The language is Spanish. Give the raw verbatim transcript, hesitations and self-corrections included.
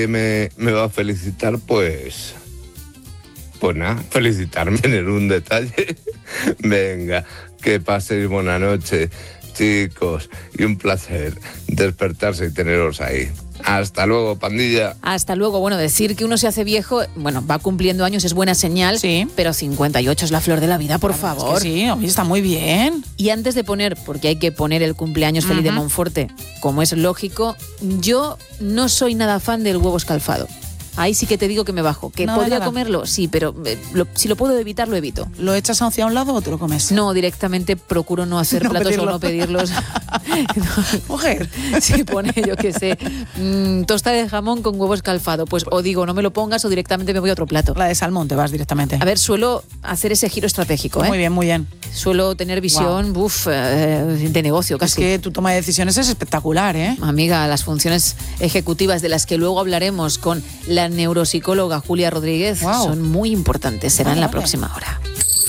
que me, me va a felicitar, pues... Pues nada, felicitarme, tener un detalle. Venga, que paséis buena noche, chicos. Y un placer despertarse y teneros ahí. Hasta luego, pandilla. Hasta luego. Bueno, decir que uno se hace viejo, bueno, va cumpliendo años, es buena señal, sí. Pero cincuenta y ocho es la flor de la vida, por Claro, favor. Es que sí, hoy está muy bien. Y antes de poner, porque hay que poner el cumpleaños feliz uh-huh. de Monforte, como es lógico, yo no soy nada fan del huevo escalfado. Ahí sí que te digo que me bajo. ¿Que no, podría nada. comerlo? Sí, pero eh, lo, si lo puedo evitar, lo evito. ¿Lo echas hacia un lado o te lo comes? No, directamente procuro no hacer no platos pedirlo. o no pedirlos. Mujer. Si pone, yo qué sé, mmm, tosta de jamón con huevo escalfado, pues o digo, no me lo pongas o directamente me voy a otro plato. La de salmón te vas directamente. A ver, suelo hacer ese giro estratégico, ¿eh? Muy bien, muy bien. Suelo tener visión, wow. uf, eh, de negocio casi. Es que tu toma de decisiones es espectacular, ¿eh? Amiga, las funciones ejecutivas de las que luego hablaremos con la neuropsicóloga Julia Rodríguez wow. son muy importantes. Será vale, en la vale. próxima hora.